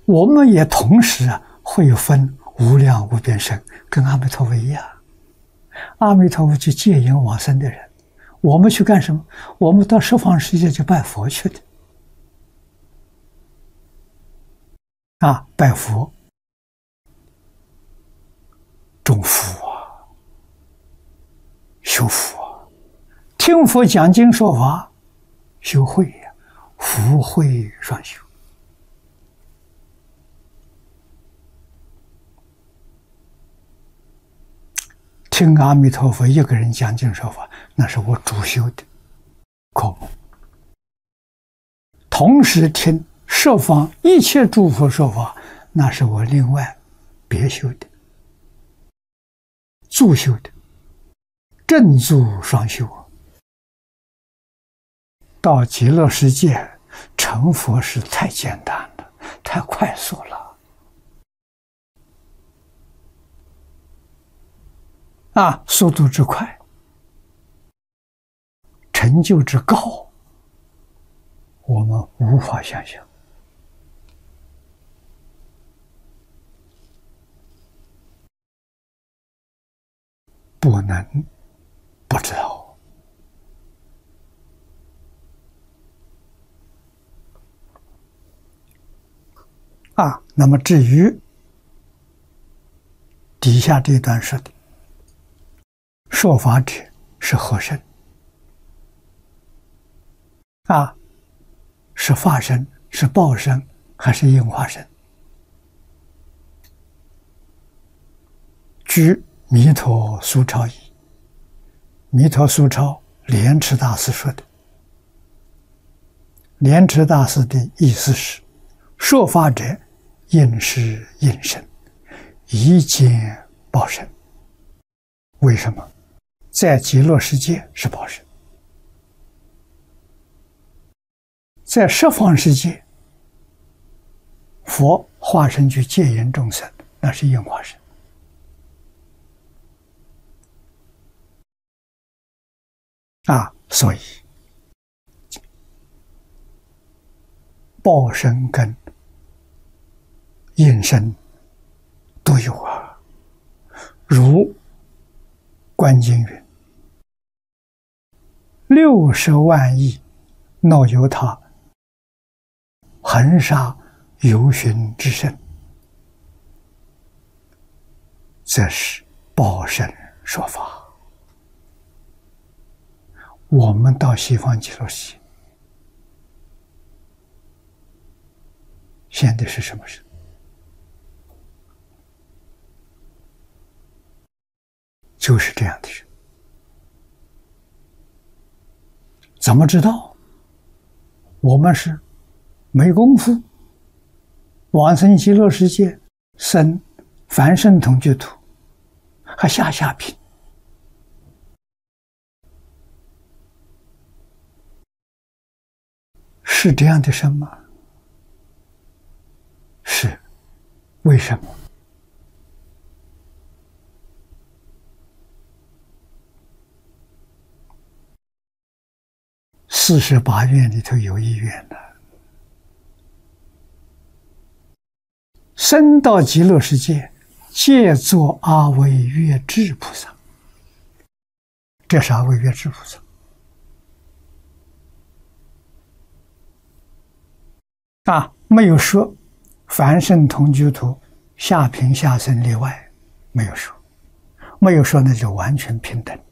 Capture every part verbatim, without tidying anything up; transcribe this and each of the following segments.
我们也同时啊会分无量无边身，跟阿弥陀佛一样。阿弥陀佛去戒引往生的人，我们去干什么？我们到十方世界去拜佛去的。啊，拜佛，种福啊，修福啊，听佛讲经说法，修慧呀、啊，福慧双修。听阿弥陀佛一个人讲经说法，那是我主修的科目。同时听十方一切诸佛说法，那是我另外别修的、助修的，正助双修。到极乐世界成佛是太简单了，太快速了。啊，速度之快，成就之高，我们无法想象。不能不知道。啊，那么至于底下这段说的，说法者是何身？啊，是法身，是报身，还是应化身？据弥陀苏超译，弥陀苏超莲池大师说的。莲池大师的意思是，说法者应是应身，一见报身。为什么？在极乐世界是报身，在十方世界，佛化身去戒引众生，那是应化身。啊，所以报身跟应身都有啊。如观经云：六十万亿若由他恒沙游巡之身，则是报身说法。我们到西方极乐世界，现在是什么事？就是这样的事。怎么知道？我们是没功夫，往生极乐世界生凡圣同居土，还下下品。是这样的生吗？是。为什么？四十八愿里头有一愿的，生到极乐世界，皆作阿惟越致菩萨。这是阿惟越致菩萨。啊，没有说凡圣同居土下品下生例外，没有说，没有说那就完全平等。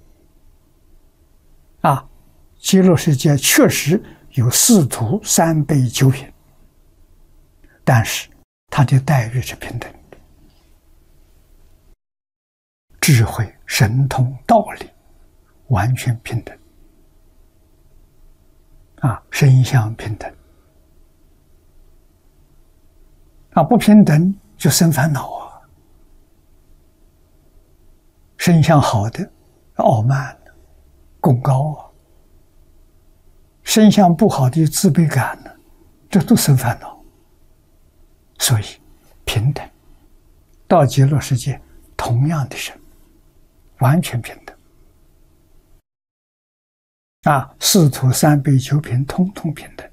啊，极乐世界确实有四土三辈九品，但是他的待遇是平等的，智慧、神通、道理完全平等。啊，身相平等。啊，不平等就生烦恼啊！身相好的傲慢、功高啊；身相不好的自卑感呢，这都生烦恼。所以平等，到极乐世界同样的身，完全平等。啊，四土三辈九品，通通平等。